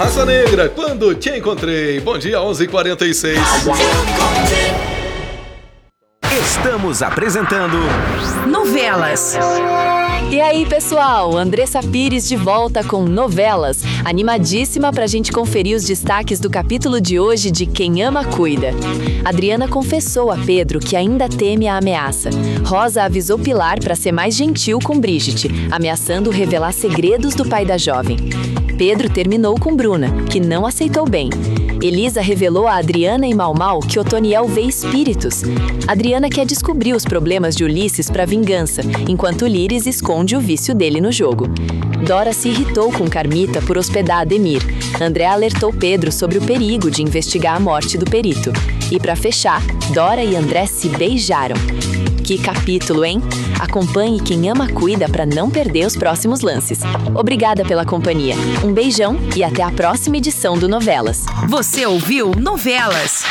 Raça Negra, quando te encontrei. Bom dia, 11h46. Estamos apresentando Novelas. E aí, pessoal, Andressa Pires de volta com Novelas, animadíssima pra gente conferir os destaques do capítulo de hoje de Quem Ama Cuida. Adriana confessou a Pedro que ainda teme a ameaça. Rosa avisou Pilar pra ser mais gentil com Brigitte, ameaçando revelar segredos do pai da jovem. Pedro terminou com Bruna, que não aceitou bem. Elisa revelou a Adriana e Mau que Otoniel vê espíritos. Adriana quer descobrir os problemas de Ulisses para vingança, enquanto Líris esconde o vício dele no jogo. Dora se irritou com Carmita por hospedar Ademir. André alertou Pedro sobre o perigo de investigar a morte do perito. E para fechar, Dora e André se beijaram. Que capítulo, hein? Acompanhe Quem Ama Cuida para não perder os próximos lances. Obrigada pela companhia. Um beijão e até a próxima edição do Novelas. Você ouviu Novelas?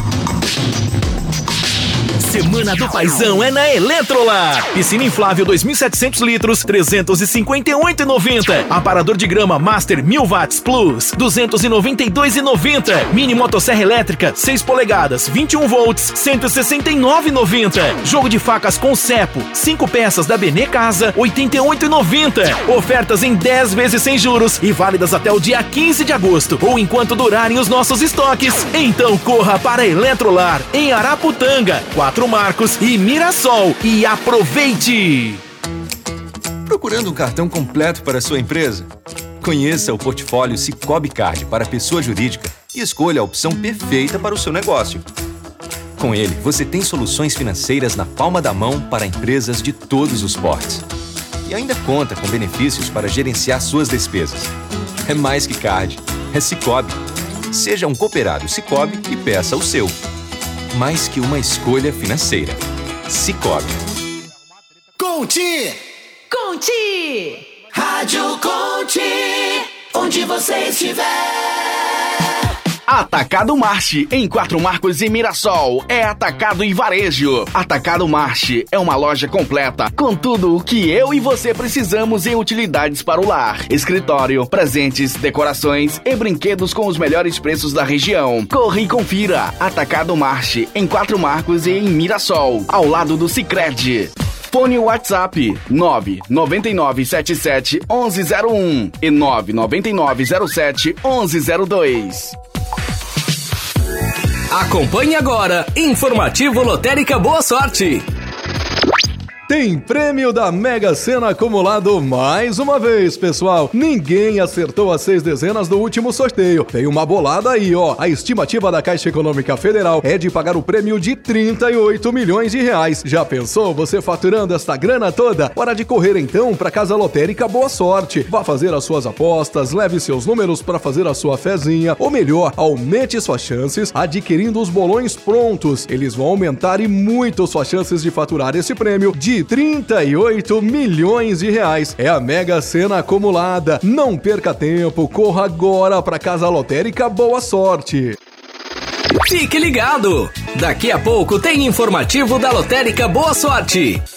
Semana do Paizão é na Eletrolar. Piscina inflável 2.700 litros, R$ 358,90. Aparador de grama Master 1000 watts Plus, R$ 292,90. Mini motosserra elétrica 6 polegadas, 21 volts, R$ 169,90. Jogo de facas com cepo, 5 peças da Benê Casa, R$ 88,90. Ofertas em 10 vezes sem juros e válidas até o dia 15 de agosto ou enquanto durarem os nossos estoques. Então corra para a Eletrolar em Araputanga, 4 Marcos e Mirassol e aproveite! Procurando um cartão completo para a sua empresa? Conheça o portfólio Sicoob Card para pessoa jurídica e escolha a opção perfeita para o seu negócio. Com ele, você tem soluções financeiras na palma da mão para empresas de todos os portes. E ainda conta com benefícios para gerenciar suas despesas. É mais que card, é Sicoob. Seja um cooperado Sicoob e peça o seu. Mais que uma escolha financeira. Sicoob. Conte! Conte! Rádio Conte! Onde você estiver! Atacado Marche, em 4 Marcos e Mirassol, é atacado e varejo. Atacado Marche é uma loja completa, com tudo o que eu e você precisamos em utilidades para o lar. Escritório, presentes, decorações e brinquedos com os melhores preços da região. Corre e confira. Atacado Marche, em 4 Marcos e em Mirassol, ao lado do Sicredi. Fone WhatsApp 999771101 e 999071102. Acompanhe agora Informativo Lotérica Boa Sorte. Tem prêmio da Mega Sena acumulado mais uma vez, pessoal. Ninguém acertou as 6 dezenas do último sorteio. Tem uma bolada aí, ó. A estimativa da Caixa Econômica Federal é de pagar o prêmio de 38 milhões de reais. Já pensou você faturando esta grana toda? Hora de correr então para Casa Lotérica Boa Sorte. Vá fazer as suas apostas, leve seus números para fazer a sua fezinha, ou melhor, aumente suas chances adquirindo os bolões prontos. Eles vão aumentar e muito suas chances de faturar esse prêmio de 38 milhões de reais. É a Mega Sena acumulada. Não perca tempo, corra agora para Casa Lotérica Boa Sorte. Fique ligado! Daqui a pouco tem informativo da Lotérica Boa Sorte.